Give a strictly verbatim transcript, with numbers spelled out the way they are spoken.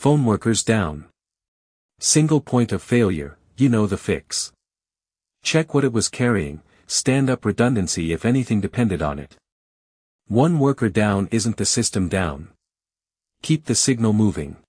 Phone workers down. Single point of failure, you know the fix. Check what it was carrying, stand up redundancy if anything depended on it. One worker down isn't the system down. Keep the signal moving.